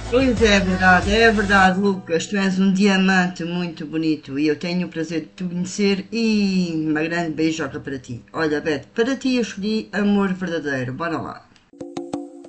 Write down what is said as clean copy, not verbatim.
Pois é verdade, Lucas. Tu és um diamante muito bonito e eu tenho o prazer de te conhecer e uma grande beijoca para ti. Olha, Beto, para ti eu escolhi amor verdadeiro. Bora lá.